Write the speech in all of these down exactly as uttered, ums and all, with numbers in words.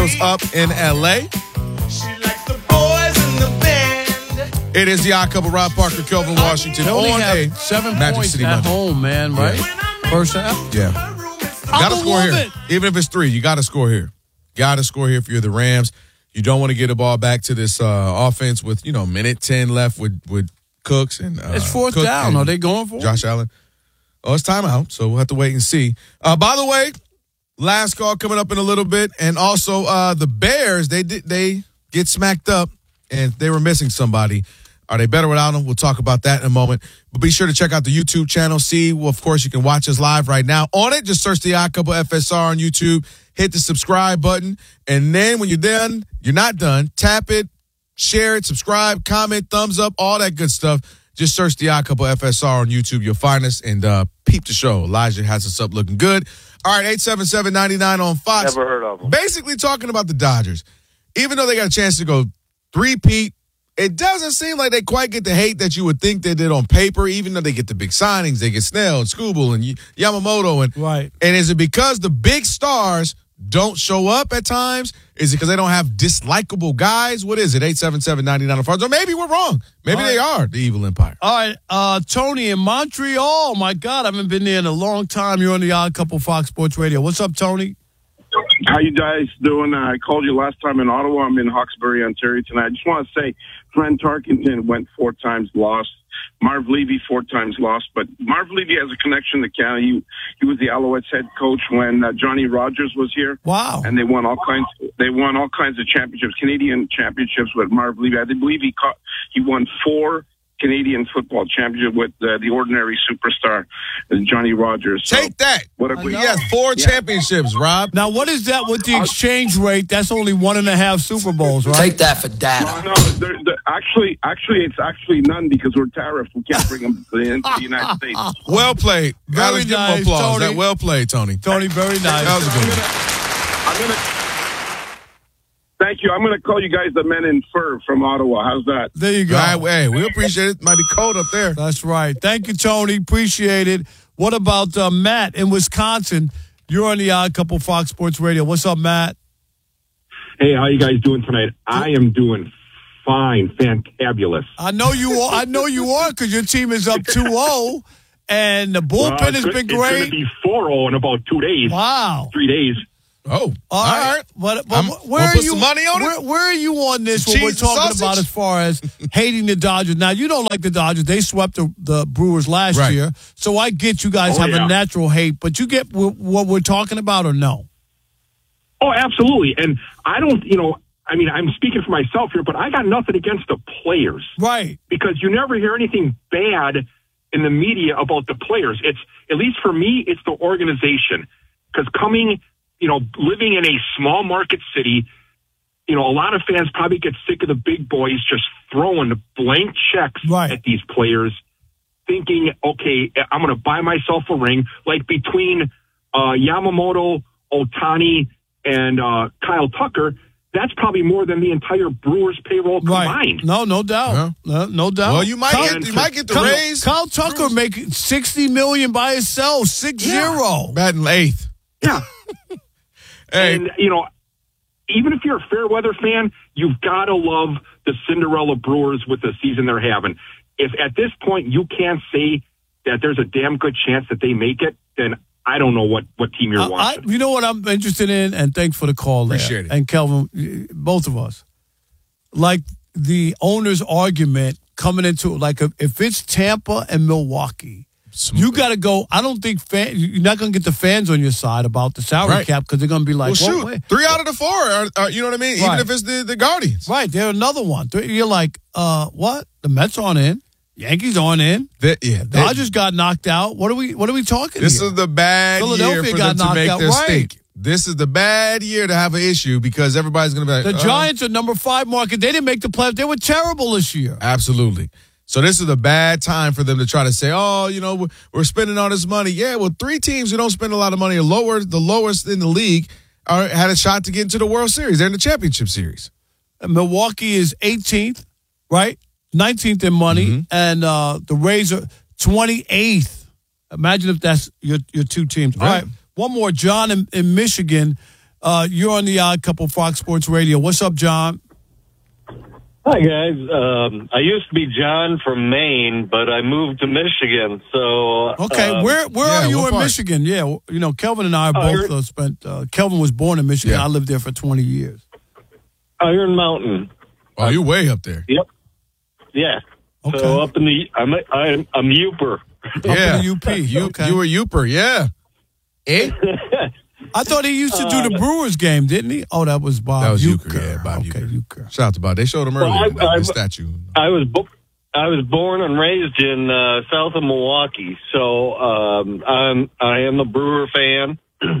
up in L A. It is the Odd Couple, Rob Parker, Kelvin Washington. They only on have a seven Magic points City at Monday. home, man, right? Yeah. First half. Yeah. Got to score here. It. Even if it's three, you got to score here. Got to score here if you're the Rams. You don't want to get the ball back to this uh, offense with, you know, minute ten left with, with Cooks and uh, It's fourth Cook down. Are they going for it? Josh Allen. Oh, it's timeout, so we'll have to wait and see. Uh, by the way, last call coming up in a little bit, and also uh, the Bears, they did they get smacked up, and they were missing somebody. Are they better without them? We'll talk about that in a moment. But be sure to check out the YouTube channel. See, well, of course, you can watch us live right now on it. Just search the Odd Couple F S R on YouTube. Hit the subscribe button. And then when you're done, you're not done. Tap it, share it, subscribe, comment, thumbs up, all that good stuff. Just search the Odd Couple F S R on YouTube. You'll find us and uh, peep the show. Elijah has us up looking good. All right, eight seven seven, nine nine on Fox. Never heard of them. Basically talking about the Dodgers. Even though they got a chance to go three-peat, it doesn't seem like they quite get the hate that you would think they did on paper, even though they get the big signings. They get Snell and Skubal and Yamamoto. And, right. and is it because the big stars don't show up at times? Is it because they don't have dislikable guys? What is it? eight seven seven, nine nine on Fox. Or maybe we're wrong. Maybe All they right. are the evil empire. All right, uh, Tony in Montreal. My God, I haven't been there in a long time. You're on the Odd Couple Fox Sports Radio. What's up, Tony? How you guys doing? Uh, I called you last time in Ottawa. I'm in Hawkesbury, Ontario tonight. I just want to say, Fran Tarkenton went four times lost. Marv Levy four times lost, but Marv Levy has a connection to Canada. He, he was the Alouettes head coach when uh, Johnny Rogers was here. Wow! And they won all kinds. They won all kinds of championships, Canadian championships with Marv Levy. I believe he caught, he won four Canadian football championship with uh, the ordinary superstar uh, Johnny Rogers. So, Take that. What a He has four yeah. championships, Rob. Now, what is that with the exchange rate? That's only one and a half Super Bowls, right? Take that for data. No, no they're, they're, actually, actually, it's actually none because we're tariffed. We can't bring them to the, into the United States. Well played. Very Let's give him nice, applause. Tony. That well played, Tony. Tony, very nice. That was a good one. I'm gonna. Thank you. I'm going to call you guys the men in fur from Ottawa. How's that? There you go. All right, hey, we appreciate it. Might be cold up there. That's right. Thank you, Tony. Appreciate it. What about uh, Matt in Wisconsin? You're on the Odd Couple Fox Sports Radio. What's up, Matt? Hey, how you guys doing tonight? I am doing fine, fantabulous. I know you are. I know you are because your team is up two oh, and the bullpen Well, has it's been It's going great. to be four oh in about two days. Wow. Three days. Oh, all right. But, but I'm- where wanna are put you? some money on it? where, where are you on this? What Cheese we're and talking sausage? about as far as hating the Dodgers. Now you don't like the Dodgers. They swept the, the Brewers last Right. year, so I get you guys Oh, have yeah. a natural hate. But you get w- what we're talking about, or no? Oh, absolutely. And I don't, you know, I mean, I'm speaking for myself here, but I got nothing against the players. Right. Because you never hear anything bad in the media about the players. It's, at least for me, it's the organization. Because coming, you know, living in a small market city, you know, a lot of fans probably get sick of the big boys just throwing blank checks Right. at these players, thinking, okay, I'm going to buy myself a ring. Like between uh, Yamamoto, Ohtani, and uh, Kyle Tucker, that's probably more than the entire Brewers payroll Right. combined. No, no doubt. No, no doubt. Well, you might Kyle- get you might get the Kyle, raise. Kyle Tucker making sixty million by himself, six zero. Batting eighth. Yeah. Hey, And, you know, even if you're a fair weather fan, you've got to love the Cinderella Brewers with the season they're having. If at this point you can't say that there's a damn good chance that they make it, then I don't know what, what team you're I, I, watching. you know what I'm interested in, and thanks for the call there. Appreciate it. And Kelvin, both of us. Like the owner's argument coming into like if, if it's Tampa and Milwaukee, you got to go. I don't think fan, you're not going to get the fans on your side about the salary Right. cap because they're going to be like, well, well, shoot, wait. three out of the four are, are you know what I mean? Right. Even if it's the, the Guardians. Right, they're another one. You're like, uh, what? The Mets aren't in. Yankees aren't in. They, yeah, they- Dodgers got knocked out. What are we? What are we talking? This here? is the bad Philadelphia year for got them to knocked make out, their right. stake. This is the bad year to have an issue because everybody's going to be like, The uh, Giants are number five market. They didn't make the playoffs. They were terrible this year. Absolutely. So this is a bad time for them to try to say, oh, you know, we're, we're spending all this money. Yeah, well, three teams who don't spend a lot of money are lower, the lowest in the league, are, had a shot to get into the World Series. They're in the championship series. And Milwaukee is eighteenth, right? nineteenth in money, Mm-hmm. and uh, the Rays are twenty-eighth. Imagine if that's your your two teams. All Right. right, one more. John in, in Michigan. Uh, you're on the Odd Couple Fox Sports Radio. What's up, John? Hi, guys. Um, I used to be John from Maine, but I moved to Michigan. So okay, um, where where yeah, are you what in part? Michigan? Yeah, you know, Kelvin and I are both Iron- uh, spent. Uh, Kelvin was born in Michigan. Yeah. I lived there for twenty years. Iron Mountain. Oh, you're way up there. Yep. Yeah. Okay. So up in the, I'm a, I'm, I'm Uper. Yeah. in the U P. You, Okay. you were Uper, yeah. Eh? I thought he used to do the Brewers game, didn't he? Oh, that was Bob. That was Uecker. Uecker, yeah, Bob okay, Uecker. Uecker. Shout out to Bob. They showed him Well, earlier, I- in I- the statue. I was bo- I was born and raised in uh, south of Milwaukee, so um, I'm I am a Brewer fan,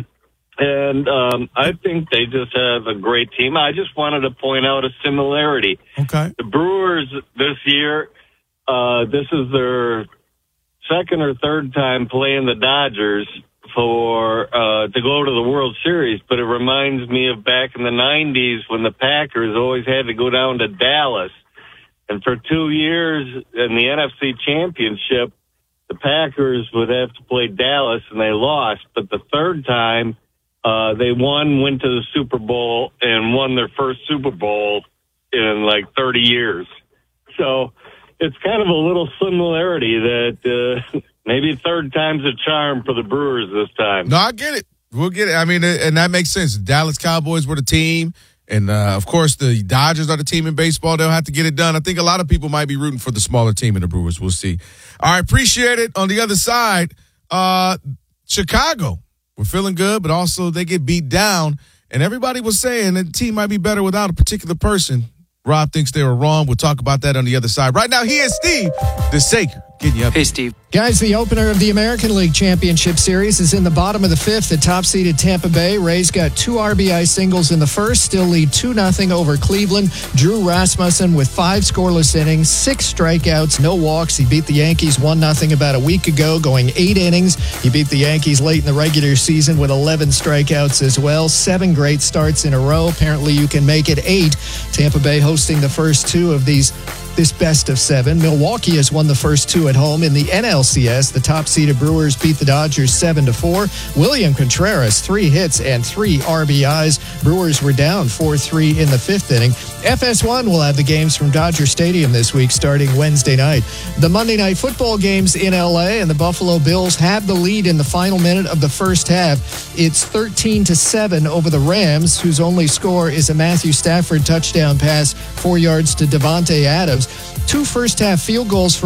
and um, I think they just have a great team. I just wanted to point out a similarity. Okay. The Brewers this year, uh, this is their second or third time playing the Dodgers for uh, to go to the World Series, but it reminds me of back in the nineties when the Packers always had to go down to Dallas. And for two years in the N F C Championship, the Packers would have to play Dallas, and they lost. But the third time, uh, they won, went to the Super Bowl, and won their first Super Bowl in like thirty years. So it's kind of a little similarity that uh, maybe third time's a charm for the Brewers this time. No, I get it. We'll get it. I mean, and that makes sense. The Dallas Cowboys were the team. And, uh, of course, the Dodgers are the team in baseball. They'll have to get it done. I think a lot of people might be rooting for the smaller team in the Brewers. We'll see. All right, appreciate it. On the other side, uh, Chicago, we're feeling good, but also they get beat down. And everybody was saying that the team might be better without a particular person. Rob thinks they were wrong. We'll talk about that on the other side. Right now, he is Steve DeSaker. Getting you up. Hey, Steve. Guys, the opener of the American League Championship Series is in the bottom of the fifth. The top-seeded Tampa Bay Rays got two R B I singles in the first, still lead two nothing over Cleveland. Drew Rasmussen with five scoreless innings, six strikeouts, no walks. He beat the Yankees one nothing about a week ago, going eight innings. He beat the Yankees late in the regular season with eleven strikeouts as well. Seven great starts in a row. Apparently you can make it eight. Tampa Bay hosting the first two of these this best of seven. Milwaukee has won the first two at home in the N L C S. The top-seeded Brewers beat the Dodgers seven to four. William Contreras, three hits and three R B Is. Brewers were down four three in the fifth inning. F S one will have the games from Dodger Stadium this week starting Wednesday night. The Monday Night Football games in L A, and the Buffalo Bills have the lead in the final minute of the first half. It's thirteen to seven over the Rams, whose only score is a Matthew Stafford touchdown pass, four yards to Devontae Adams. Two first-half field goals for